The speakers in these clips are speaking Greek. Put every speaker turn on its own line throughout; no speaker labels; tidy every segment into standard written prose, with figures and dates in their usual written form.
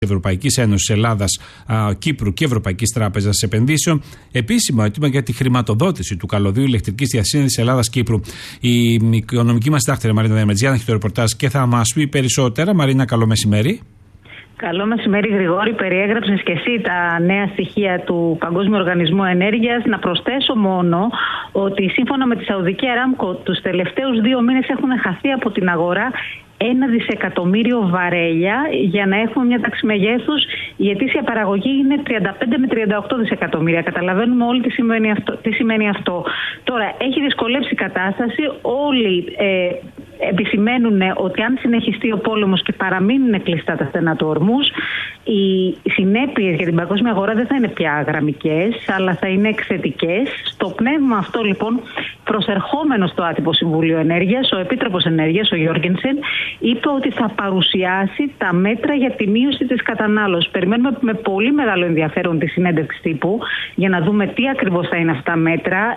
Ευρωπαϊκής Ένωσης Ελλάδας, Κύπρου και Ευρωπαϊκής Τράπεζας Επενδύσεων. Επίσημο αίτημα για τη χρηματοδότηση του καλωδίου ηλεκτρικής διασύνδεσης Ελλάδας-Κύπρου. Η οικονομική μας συντάκτρια Μαρίνα Δεμετζιάν έχει το ρεπορτάζ και θα μας πει περισσότερα. Μαρίνα, καλό μεσημέρι.
Καλό μεσημέρι, Γρηγόρη. Περιέγραψες και εσύ τα νέα στοιχεία του Παγκόσμιου Οργανισμού Ενέργειας. Να προσθέσω μόνο ότι σύμφωνα με τη Σαουδική Αράμκο, τους τελευταίους 2 μήνες έχουν χαθεί από την αγορά 1 δισεκατομμύριο βαρέλια. Για να έχουμε μια τάξη μεγέθους, η ετήσια παραγωγή είναι 35 με 38 δισεκατομμύρια. Καταλαβαίνουμε όλοι τι σημαίνει αυτό. Τώρα, έχει δυσκολέψει η κατάσταση. Όλοι επισημαίνουν ότι αν συνεχιστεί ο πόλεμος και παραμείνουν κλειστά τα στενά του Ορμούζ, οι συνέπειες για την παγκόσμια αγορά δεν θα είναι πια γραμμικές, αλλά θα είναι εκθετικές. Στο πνεύμα αυτό, λοιπόν, προσερχόμενος στο άτυπο Συμβούλιο Ενέργειας, ο Επίτροπος Ενέργειας, ο Γιώργενσεν, είπε ότι θα παρουσιάσει τα μέτρα για τη μείωση της κατανάλωσης. Περιμένουμε με πολύ μεγάλο ενδιαφέρον τη συνέντευξη τύπου για να δούμε τι ακριβώς θα είναι αυτά τα μέτρα.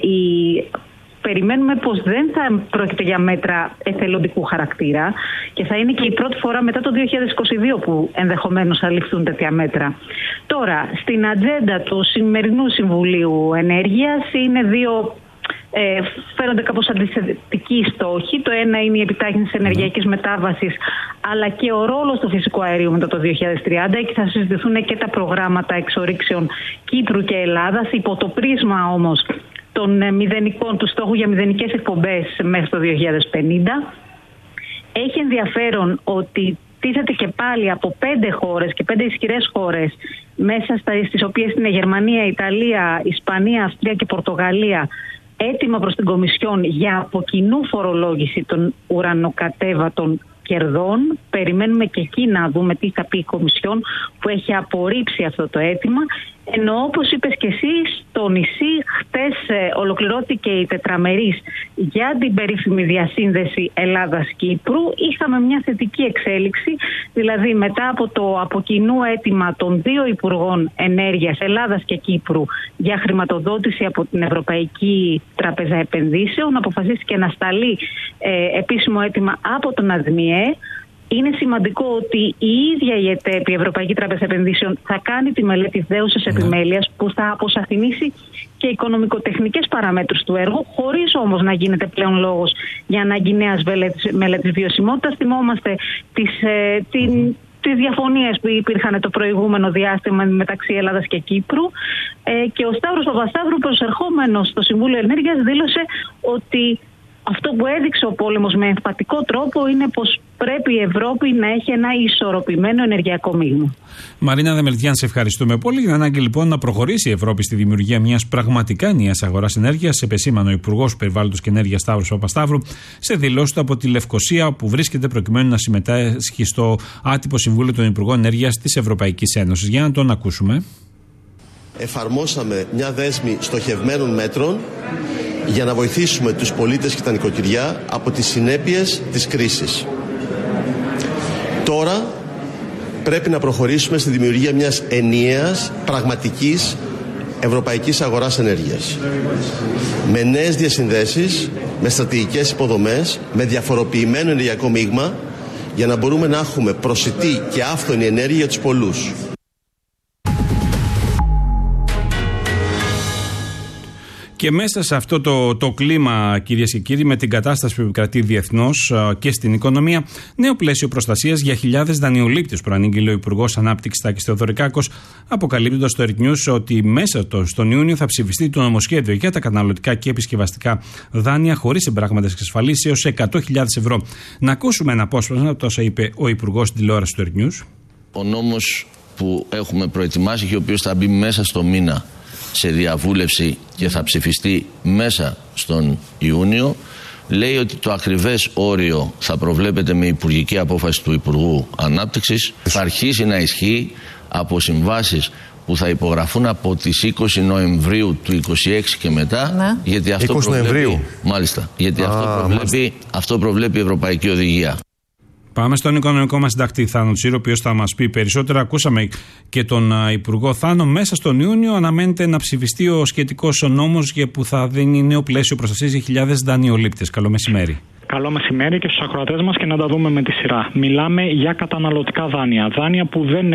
Περιμένουμε πως δεν θα πρόκειται για μέτρα εθελοντικού χαρακτήρα και θα είναι και η πρώτη φορά μετά το 2022 που ενδεχομένως θα ληφθούν τέτοια μέτρα. Τώρα, στην ατζέντα του σημερινού Συμβουλίου Ενέργειας είναι φαίνονται κάπως αντιθετικοί στόχοι. Το ένα είναι η επιτάχυνση της ενεργειακής μετάβασης, αλλά και ο ρόλος του φυσικού αερίου μετά το 2030. Εκεί θα συζητηθούν και τα προγράμματα εξορίξεων Κύπρου και Ελλάδας, υπό το πρίσμα όμως του στόχου για μηδενικές εκπομπές μέχρι το 2050. Έχει ενδιαφέρον ότι τίθεται και πάλι από 5 χώρες και 5 ισχυρές χώρες, μέσα στις οποίες είναι Γερμανία, Ιταλία, Ισπανία, Αυστρία και Πορτογαλία, έτοιμα προς την Κομισιόν για από κοινού φορολόγηση των ουρανοκατέβατων κερδών. Περιμένουμε και εκεί να δούμε τι θα πει η Κομισιόν, που έχει απορρίψει αυτό το αίτημα. Ενώ, όπως είπες και εσύ, στο νησί χτες ολοκληρώθηκε η τετραμερής για την περίφημη διασύνδεση Ελλάδας-Κύπρου. Είχαμε μια θετική εξέλιξη, δηλαδή μετά από το από κοινού αίτημα των 2 Υπουργών Ενέργειας Ελλάδας και Κύπρου για χρηματοδότηση από την Ευρωπαϊκή Τράπεζα Επενδύσεων, αποφασίστηκε να σταλεί επίσημο αίτημα από τον ΑΔΜΙΕ. Είναι σημαντικό ότι η ίδια η ΕΤΕΠ, η Ευρωπαϊκή Τράπεζα Επενδύσεων, θα κάνει τη μελέτη δέουσας επιμέλειας που θα αποσαφηνίσει και οικονομικοτεχνικές παραμέτρους του έργου, χωρίς όμως να γίνεται πλέον λόγος για ανάγκη νέας μελέτης βιωσιμότητας. Θυμόμαστε τις διαφωνίες που υπήρχαν το προηγούμενο διάστημα μεταξύ Ελλάδας και Κύπρου, και ο Σταύρος Παπασταύρου, προσερχόμενος στο Συμβούλιο Ενέργειας, δήλωσε ότι αυτό που έδειξε ο πόλεμος με εμφατικό τρόπο είναι πως πρέπει η Ευρώπη να έχει ένα ισορροπημένο ενεργειακό μείγμα. Μαρίνα
Δεμετζιάν, σε ευχαριστούμε πολύ. Για ανάγκη λοιπόν να προχωρήσει η Ευρώπη στη δημιουργία μιας πραγματικά νέας αγοράς ενέργειας, επεσήμανε ο Υπουργός Περιβάλλοντος και Ενέργειας Σταύρος Παπασταύρου σε δηλώσεις του από τη Λευκοσία, που βρίσκεται προκειμένου να συμμετάσχει στο άτυπο Συμβούλιο των Υπουργών Ενέργειας της Ευρωπαϊκής Ένωσης. Για να τον ακούσουμε.
Εφαρμόσαμε μια δέσμη στοχευμένων μέτρων για να βοηθήσουμε τους πολίτες και τα νοικοκυριά από τις συνέπειες της κρίσης. Τώρα πρέπει να προχωρήσουμε στη δημιουργία μιας ενιαίας, πραγματικής ευρωπαϊκής αγοράς ενέργειας. Με νέες διασυνδέσεις, με στρατηγικές υποδομές, με διαφοροποιημένο ενεργειακό μείγμα, για να μπορούμε να έχουμε προσιτή και άφθονη ενέργεια για τους πολλούς.
Και μέσα σε αυτό το κλίμα, κυρίες και κύριοι, με την κατάσταση που επικρατεί διεθνώς και στην οικονομία, νέο πλαίσιο προστασίας για χιλιάδες δανειολήπτες, προανήγγειλε ο Υπουργός Ανάπτυξης Τάκης Θεοδωρικάκος, αποκαλύπτοντας στο Earth News ότι μέσα στον Ιούνιο θα ψηφιστεί το νομοσχέδιο για τα καταναλωτικά και επισκευαστικά δάνεια χωρίς συμπράγματες εξασφαλίσεως σε 100.000 ευρώ. Να ακούσουμε ένα απόσπασμα από όσα είπε ο Υπουργός στην τηλεόραση του Earth News.
Ο νόμος που έχουμε προετοιμάσει και ο οποίος θα μπει μέσα στο μήνα σε διαβούλευση και θα ψηφιστεί μέσα στον Ιούνιο, λέει ότι το ακριβές όριο θα προβλέπεται με υπουργική απόφαση του Υπουργού Ανάπτυξης, θα αρχίσει να ισχύει από συμβάσεις που θα υπογραφούν από τις 20 Νοεμβρίου του 2026 και μετά, ναι. Γιατί αυτό
20 Νοεμβρίου.
Μάλιστα, γιατί αυτό προβλέπει η Ευρωπαϊκή Οδηγία.
Πάμε στον οικονομικό μας συντακτή Θάνο Τσίρο, ο οποίος θα μας πει περισσότερα. Ακούσαμε και τον Υπουργό Θάνο. Μέσα στον Ιούνιο αναμένεται να ψηφιστεί ο σχετικός νόμος που θα δίνει νέο πλαίσιο προστασίας για χιλιάδες δανειολήπτες. Καλό μεσημέρι.
Καλό μεσημέρι και στους ακροατές μας, και να τα δούμε με τη σειρά. Μιλάμε για καταναλωτικά δάνεια. Δάνεια που δεν